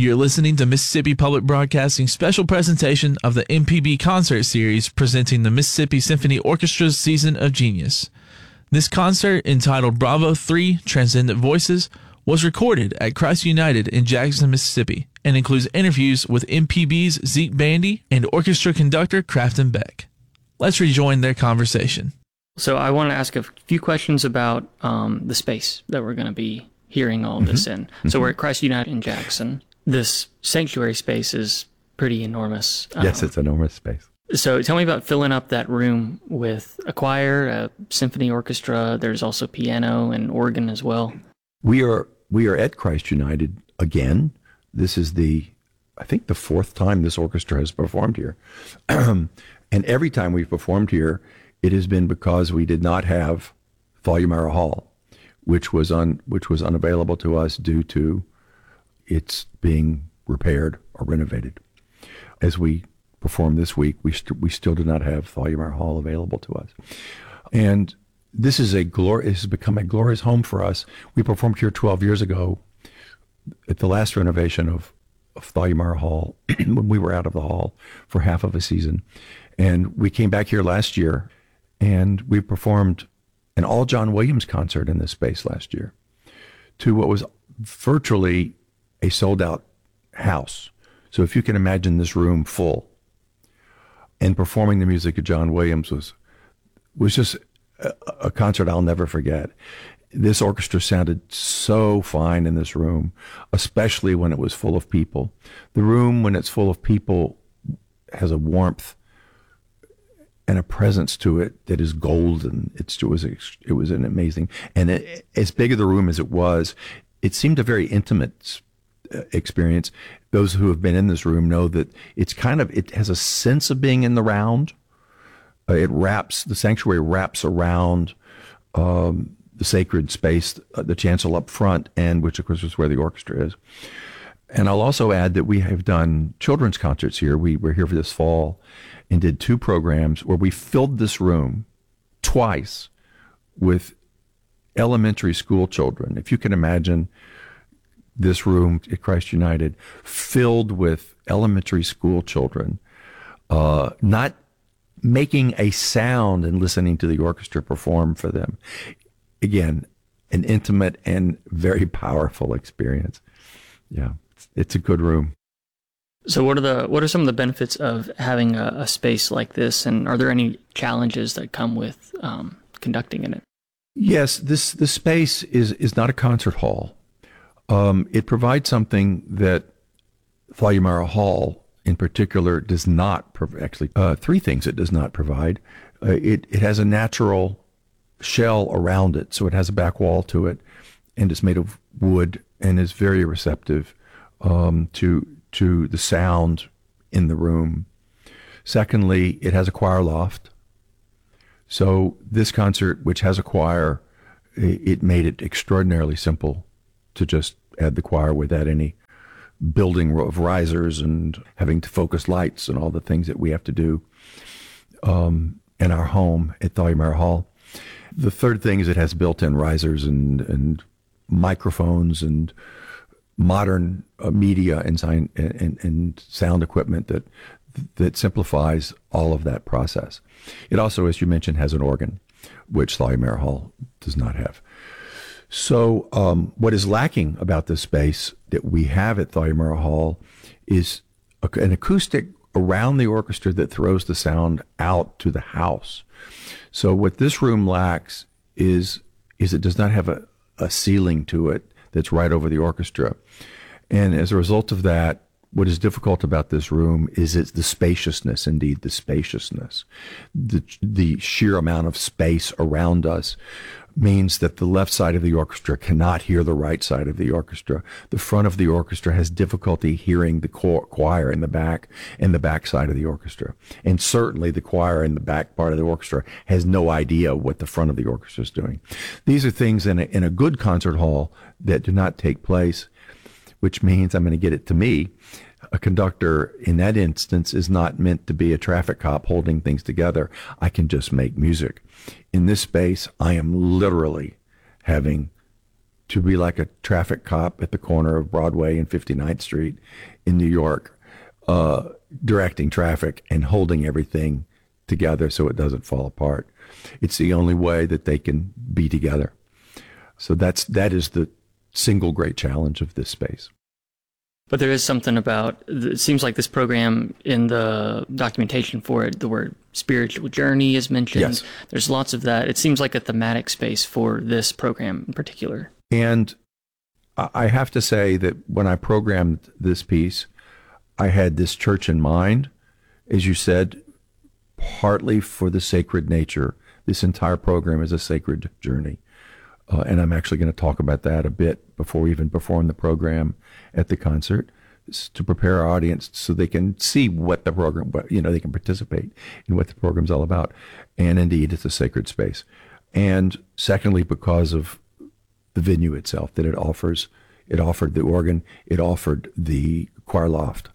You're listening to Mississippi Public Broadcasting's special presentation of the MPB concert series presenting the Mississippi Symphony Orchestra's Season of Genius. This concert, entitled Bravo 3 Transcendent Voices, was recorded at Christ United in Jackson, Mississippi, and includes interviews with MPB's Zeke Bandy and orchestra conductor Crafton Beck. Let's rejoin their conversation. So I want to ask a few questions about the space that we're going to be hearing all of this in. So we're at Christ United in Jackson. This sanctuary space is pretty enormous. Yes, it's an enormous space. So tell me about filling up that room with a choir, a symphony orchestra. There's also piano and organ as well. We are at Christ United again. This is I think the fourth time this orchestra has performed here. And every time we've performed here, it has been because we did not have Thalia Hall, which was unavailable to us due to its being repaired or renovated. As we perform this week, we still do not have Thalia Hall available to us. And this is it has become a glorious home for us. We performed here 12 years ago at the last renovation of Thalia Hall when we were out of the hall for half of a season. And we came back here last year and we performed an all John Williams concert in this space last year to what was virtually a sold-out house. So if you can imagine this room full, and performing the music of John Williams was just a concert I'll never forget. This orchestra sounded so fine in this room, especially when it was full of people. The room, when it's full of people, has a warmth and a presence to it that is golden. It was an amazing, and as big of the room as it was, it seemed a very intimate experience. Those who have been in this room know that it has a sense of being in the round. The sanctuary wraps around the sacred space, the chancel up front, and which of course is where the orchestra is. And I'll also add that we have done children's concerts here. We were here for this fall and did 2 programs where we filled this room twice with elementary school children. If you can imagine this room at Christ United filled with elementary school children, not making a sound and listening to the orchestra perform for them. Again, an intimate and very powerful experience. Yeah, it's a good room. So what are some of the benefits of having a space like this, and are there any challenges that come with conducting in it? Yes, this space is not a concert hall. It provides something that Thalia Hall in particular does not actually 3 things it does not provide. It has a natural shell around it, so it has a back wall to it, and it's made of wood and is very receptive to the sound in the room. Secondly, it has a choir loft. So this concert, which has a choir, it made it extraordinarily simple to just add the choir without any building of risers and having to focus lights and all the things that we have to do in our home at Thalia Hall. The third thing is it has built-in risers and microphones and modern media and sound equipment that simplifies all of that process. It also, as you mentioned, has an organ, which Thalia Hall does not have. So what is lacking about this space that we have at Thalia Hall is an acoustic around the orchestra that throws the sound out to the house. So what this room lacks is it does not have a ceiling to it that's right over the orchestra. And as a result of that, what is difficult about this room is it's the spaciousness, indeed, the spaciousness. The sheer amount of space around us means that the left side of the orchestra cannot hear the right side of the orchestra. The front of the orchestra has difficulty hearing the choir in the back and the back side of the orchestra. And certainly the choir in the back part of the orchestra has no idea what the front of the orchestra is doing. These are things in a good concert hall that do not take place, which means, I'm going to get it to me, a conductor in that instance is not meant to be a traffic cop holding things together. I can just make music. In this space, I am literally having to be like a traffic cop at the corner of Broadway and 59th Street in New York, directing traffic and holding everything together so it doesn't fall apart. It's the only way that they can be together. So that is the single great challenge of this space. But there is something about, it seems like this program, in the documentation for it, the word spiritual journey is mentioned. Yes. There's lots of that. It seems like a thematic space for this program in particular. And I have to say that when I programmed this piece, I had this church in mind, as you said, partly for the sacred nature. This entire program is a sacred journey. And I'm actually going to talk about that a bit before we even perform the program at the concert, to prepare our audience so they can see what the program, they can participate in what the program's all about. And indeed, it's a sacred space. And secondly, because of the venue itself, that it offered the organ, it offered the choir loft,